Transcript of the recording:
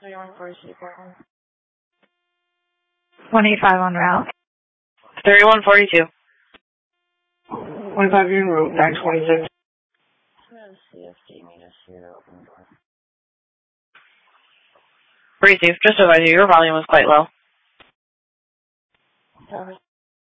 3142 Portland. 185 on route. 3142. 25 en route, 926. CFD, meet us here to open the door. Receive. Just advise you, your volume was quite low. Copy.